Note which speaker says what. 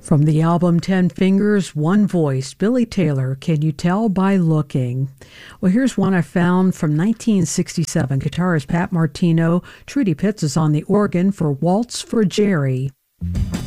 Speaker 1: From the album 10 Fingers, One Voice, Billy Taylor, Can You Tell by Looking? Well, here's one I found from 1967. Guitarist Pat Martino. Trudy Pitts is on the organ for Waltz for Jerry.